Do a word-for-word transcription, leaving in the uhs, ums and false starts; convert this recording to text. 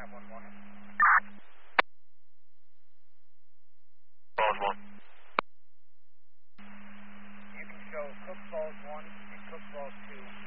nine one one. Falls one. You can show Cook Falls one and Cook Falls two.